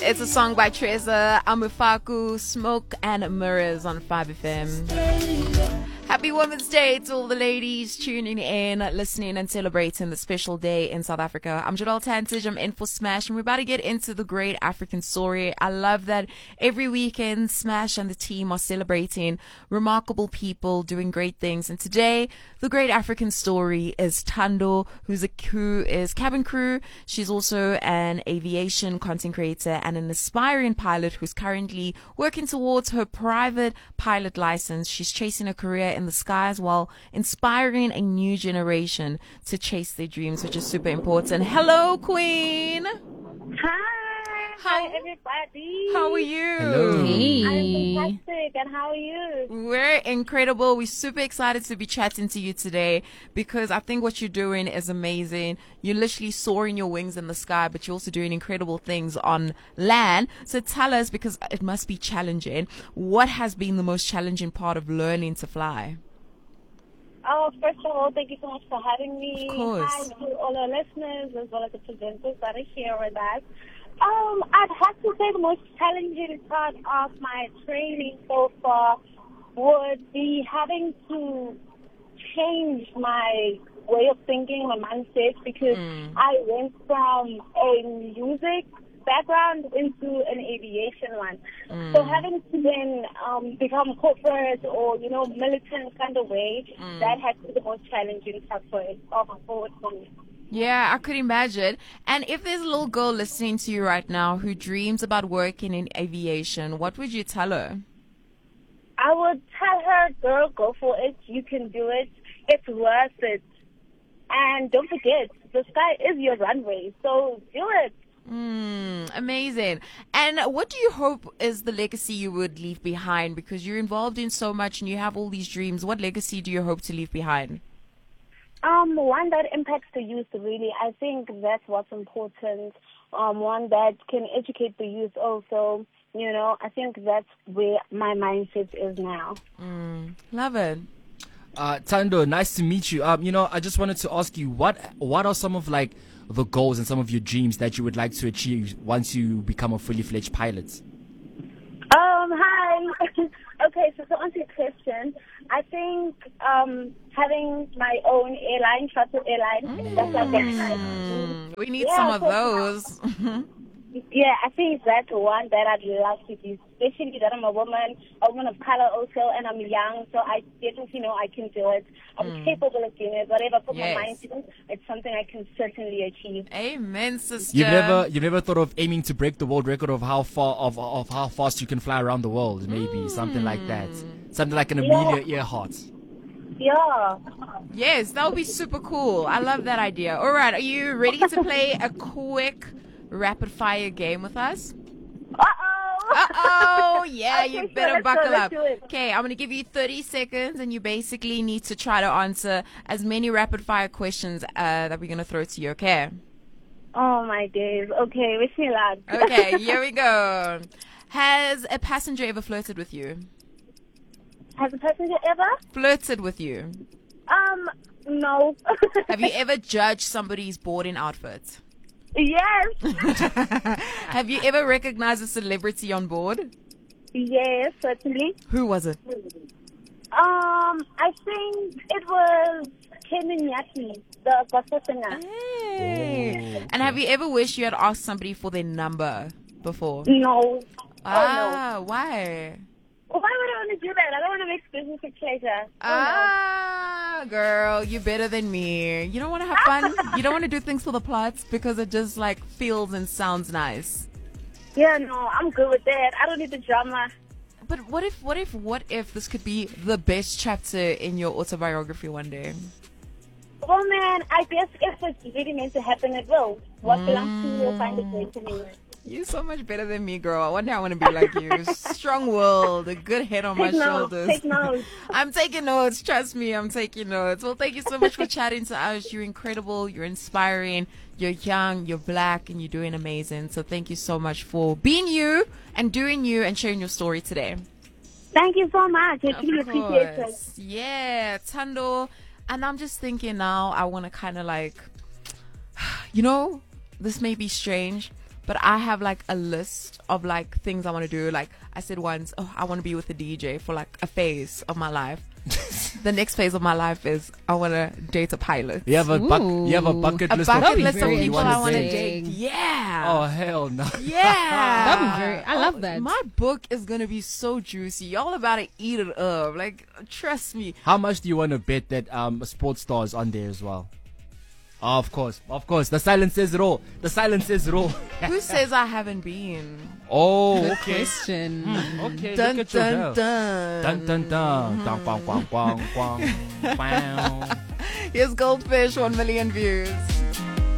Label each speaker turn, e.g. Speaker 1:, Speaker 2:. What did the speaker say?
Speaker 1: It's a song by Treza Amufaku, Smoke and Mirrors on 5FM. Happy Women's Day to all the ladies tuning in, listening and celebrating the special day in South Africa. I'm Jadal Tantij, I'm in for Smash, and we're about to get into the great African story. I love that every weekend Smash and the team are celebrating remarkable people doing great things. And today, the great African story is Thando, who is cabin crew. She's also an aviation content creator and an aspiring pilot who's currently working towards her private pilot license. She's chasing a career in the skies while inspiring a new generation to chase their dreams, which is super important. Hello, Queen.
Speaker 2: Hi, everybody.
Speaker 1: How are you?
Speaker 3: Hello.
Speaker 2: I'm fantastic, and how are you?
Speaker 1: We're incredible. We're super excited to be chatting to you today because I think what you're doing is amazing. You're literally soaring your wings in the sky, but you're also doing incredible things on land. So tell us, because it must be challenging, what has been the most challenging part of learning to fly?
Speaker 2: Oh, first of all, thank you so much for having me.
Speaker 1: Of course.
Speaker 2: Hi to all our listeners as well as the presenters that are here with us. I'd have to say the most challenging part of my training so far would be having to change my way of thinking, my mindset, because I went from a music background into an aviation one. So having to then become corporate or, militant kind of way, that has to be the most challenging part forward for me.
Speaker 1: Yeah, I could imagine. And if there's a little girl listening to you right now who dreams about working in aviation, what would you tell her?
Speaker 2: I would tell her, girl, go for it. You can do it. It's worth it. And don't forget, the sky is your runway, so do it.
Speaker 1: Amazing. And what do you hope is the legacy you would leave behind? Because you're involved in so much and you have all these dreams. What legacy do you hope to leave behind?
Speaker 2: One that impacts the youth, really. I think that's what's important. One that can educate the youth also. I think that's where my mindset is now.
Speaker 1: Love it.
Speaker 3: Thando, nice to meet you. I just wanted to ask you, what are some of the goals and some of your dreams that you would like to achieve once you become a fully fledged pilot?
Speaker 2: Hi. Okay, so to answer your question, I think having my own airline, charter airline, that's my best.
Speaker 1: We need some of those.
Speaker 2: Yeah, I think that's one that I'd love to do, especially that I'm a woman of color also, and I'm young, so I definitely know I can do it. I'm capable of doing it. Whatever I put my mind to, it's something I can certainly achieve.
Speaker 1: Amen, sister.
Speaker 3: You never thought of aiming to break the world record of how fast you can fly around the world? Maybe something like that, something like an Amelia Earhart.
Speaker 2: Yeah.
Speaker 1: Yes, that would be super cool. I love that idea. All right, are you ready to play a quick rapid fire game with us? Yeah,
Speaker 2: Okay,
Speaker 1: you better
Speaker 2: let's
Speaker 1: buckle
Speaker 2: do
Speaker 1: up.
Speaker 2: it.
Speaker 1: Okay, I'm going to give you 30 seconds and you basically need to try to answer as many rapid fire questions that we're going to throw to you, okay?
Speaker 2: Oh my days. Okay, wish me luck.
Speaker 1: Okay, here we go. Has a passenger ever flirted with you?
Speaker 2: Has a passenger ever?
Speaker 1: Flirted with you?
Speaker 2: No.
Speaker 1: Have you ever judged somebody's boarding outfit?
Speaker 2: Yes.
Speaker 1: Have you ever recognized a celebrity on board?
Speaker 2: Yes, certainly.
Speaker 1: Who was it?
Speaker 2: I think it was Kenan Yaki, the gospel singer.
Speaker 1: Hey. And have you ever wished you had asked somebody for their number before?
Speaker 2: No.
Speaker 1: Why?
Speaker 2: Why would I want to do that? I don't want to make business a pleasure.
Speaker 1: Girl, you're better than me. You don't want to have fun? You don't want to do things for the plots because it just feels and sounds nice.
Speaker 2: Yeah, no, I'm good with that. I don't need the drama.
Speaker 1: But what if this could be the best chapter in your autobiography one day?
Speaker 2: Well, man, I guess if it's really meant to happen, it will. What belongs to you will find its way to me.
Speaker 1: You're so much better than me, girl. One day I want to be like you. Strong-willed, a good head on my shoulders.
Speaker 2: Take notes.
Speaker 1: I'm taking notes. Trust me, I'm taking notes. Well, thank you so much for chatting to us. You're incredible. You're inspiring. You're young. You're black, and you're doing amazing. So thank you so much for being you and doing you and sharing your story today.
Speaker 2: Thank you so much. I really
Speaker 1: Of
Speaker 2: appreciate
Speaker 1: course.
Speaker 2: it.
Speaker 1: Yeah, Thando. And I'm just thinking now, I want to kind of this may be strange, But I have like a list of like things I want to do. Like I said once, oh, I want to be with a DJ for like a phase of my life. The next phase of my life is I want to date a pilot.
Speaker 3: You have a bucket
Speaker 1: A
Speaker 3: list
Speaker 1: bucket
Speaker 3: of
Speaker 1: list of
Speaker 3: people you
Speaker 1: people
Speaker 3: want
Speaker 1: I
Speaker 3: to
Speaker 1: want to
Speaker 3: date.
Speaker 1: date. Yeah.
Speaker 3: Oh hell no.
Speaker 1: Yeah.
Speaker 4: That'd be very. I love that.
Speaker 1: My book is gonna be so juicy. Y'all about to eat it up. Like, trust me.
Speaker 3: How much do you want to bet that a sports star is on there as well? Oh, of course. The silence says it all.
Speaker 1: Who says I haven't been?
Speaker 3: Oh,
Speaker 4: Good
Speaker 3: okay.
Speaker 4: question.
Speaker 3: Okay,
Speaker 1: Dun
Speaker 3: look at your
Speaker 1: dun
Speaker 3: bell.
Speaker 1: dun.
Speaker 3: Dun dun dun. Dun, quang, quang, quang, quang. Wow.
Speaker 1: Here's Goldfish, 1 million views.